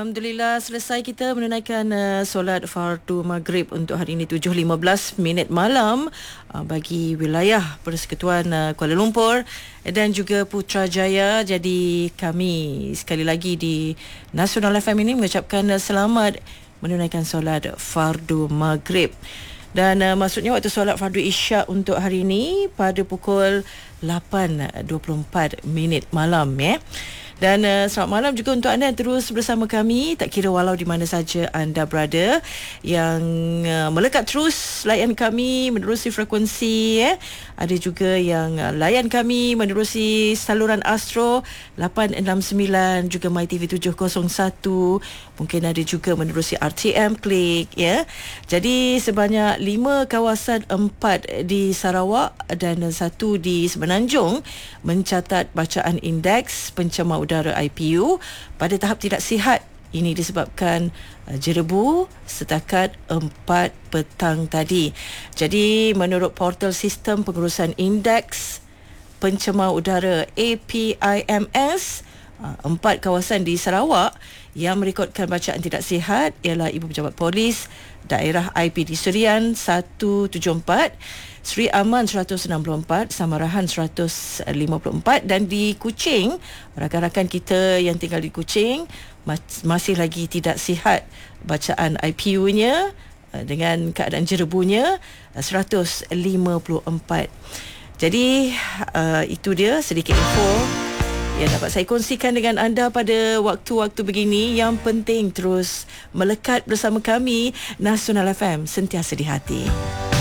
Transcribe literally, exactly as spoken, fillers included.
Alhamdulillah, selesai kita menunaikan uh, solat fardu maghrib untuk hari ini tujuh lima belas minit malam uh, bagi wilayah Persekutuan uh, Kuala Lumpur dan juga Putrajaya. Jadi kami sekali lagi di Nasional F M ini mengucapkan uh, selamat menunaikan solat fardu maghrib. Dan uh, maksudnya waktu solat fardu isyak untuk hari ini pada pukul lapan dua puluh empat minit malam ya. Dan uh, selamat malam juga untuk anda yang terus bersama kami, tak kira walau di mana saja anda berada, yang uh, melekat terus layan kami menerusi frekuensi ya. Ada juga yang uh, layan kami menerusi saluran Astro lapan enam sembilan, juga MyTV tujuh kosong satu, mungkin ada juga menerusi R T M Klik ya. Jadi sebanyak lima kawasan, empat di Sarawak dan satu di Semenanjung mencatat bacaan indeks pencemar udara I P U pada tahap tidak sihat. Ini disebabkan uh, jerebu setakat empat petang tadi. Jadi menurut portal sistem pengurusan indeks pencemar udara A P I M S, uh, empat kawasan di Sarawak yang merekodkan bacaan tidak sihat ialah Ibu Pejabat Polis Daerah I P D Serian seratus tujuh puluh empat, Seri Aman seratus enam puluh empat, Samarahan seratus lima puluh empat, dan di Kuching, rakan-rakan kita yang tinggal di Kuching mas- masih lagi tidak sihat bacaan I P U-nya dengan keadaan jerebunya seratus lima puluh empat. Jadi uh, itu dia sedikit info yang dapat saya kongsikan dengan anda pada waktu-waktu begini. Yang penting terus melekat bersama kami, Nasional F M, sentiasa di hati.